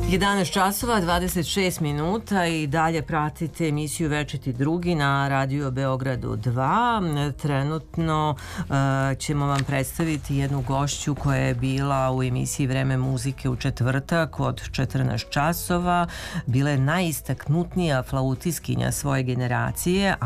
11 časova, 26 minuta i dalje pratite emisiju Večiti drugi na Radio Beogradu 2. Trenutno ćemo vam predstaviti jednu gošću koja je bila u emisiji Vreme muzike u četvrtak od 14 časova. Bila je najistaknutnija flautiskinja svoje generacije, a